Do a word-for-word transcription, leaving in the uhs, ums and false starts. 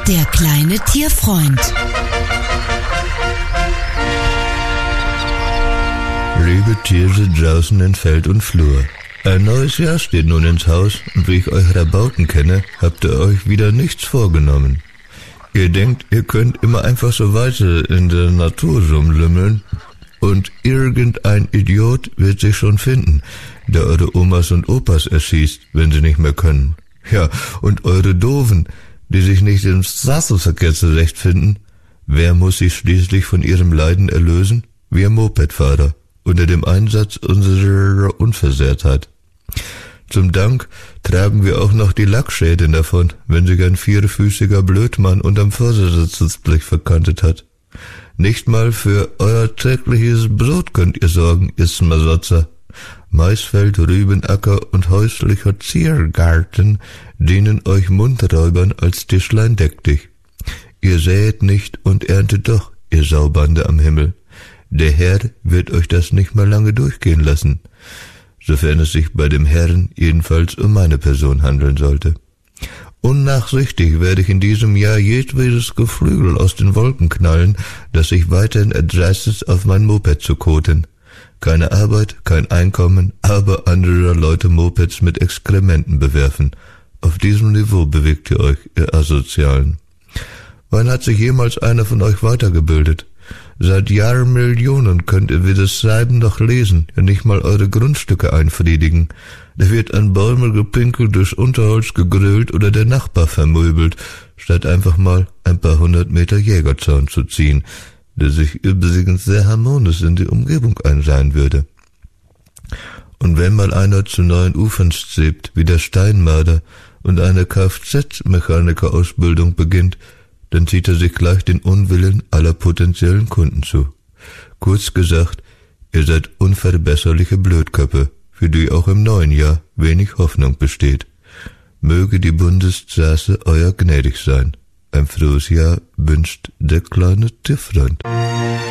Der kleine Tierfreund. Liebe Tiere draußen in Feld und Flur. Ein neues Jahr steht nun ins Haus und wie ich euch Rabauken kenne, habt ihr euch wieder nichts vorgenommen. Ihr denkt, ihr könnt immer einfach so weiter in der Natur rumlümmeln und irgendein Idiot wird sich schon finden, der eure Omas und Opas erschießt, wenn sie nicht mehr können. Ja, und eure Doofen, die sich nicht im Straßenverkehr zurechtfinden, wer muss sich schließlich von ihrem Leiden erlösen? Wir Mopedfahrer, unter dem Einsatz unserer Unversehrtheit. Zum Dank tragen wir auch noch die Lackschäden davon, wenn sich ein vierfüßiger Blödmann unterm Vordersitzblech verkantet hat. Nicht mal für euer tägliches Brot könnt ihr sorgen, ihr Smasotzer. Maisfeld, Rübenacker und häuslicher Ziergarten dienen euch Mundräubern als Tischlein deck dich. Ihr säet nicht und erntet doch, ihr Saubande am Himmel. Der Herr wird euch das nicht mal lange durchgehen lassen, sofern es sich bei dem Herrn jedenfalls um meine Person handeln sollte. Unnachsichtig werde ich in diesem Jahr jedwedes Geflügel aus den Wolken knallen, das sich weiterhin erdreistet, auf mein Moped zu koten. Keine Arbeit, kein Einkommen, aber anderer Leute Mopeds mit Exkrementen bewerfen. Auf diesem Niveau bewegt ihr euch, ihr Asozialen. Wann hat sich jemals einer von euch weitergebildet? Seit Jahrmillionen könnt ihr weder schreiben noch lesen, ja nicht mal eure Grundstücke einfriedigen. Da wird an Bäume gepinkelt, durchs Unterholz gegrölt oder der Nachbar vermöbelt, statt einfach mal ein paar hundert Meter Jägerzaun zu ziehen, der sich übrigens sehr harmonisch in die Umgebung einreihen würde. Und wenn mal einer zu neuen Ufern strebt, wie der Steinmarder, und eine Kfz-Mechanikerausbildung beginnt, dann zieht er sich gleich den Unwillen aller potenziellen Kunden zu. Kurz gesagt, ihr seid unverbesserliche Blödköpfe, für die auch im neuen Jahr wenig Hoffnung besteht. Möge die Bundesstraße euer gnädig sein. Ein frohes Jahr wünscht der kleine Tierfreund.